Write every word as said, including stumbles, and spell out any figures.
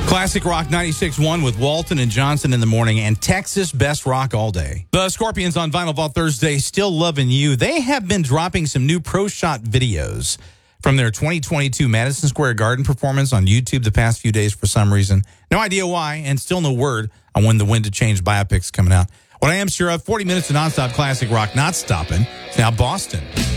Classic Rock ninety-six point one with Walton and Johnson in the morning and Texas Best Rock all day. The Scorpions on Vinyl Vault Thursday, Still Loving You. They have been dropping some new pro shot videos from their twenty twenty-two Madison Square Garden performance on YouTube the past few days for some reason. No idea why, and still no word on when the When to Change biopic's coming out. What I am sure of, forty minutes of nonstop classic rock not stopping. It's now Boston.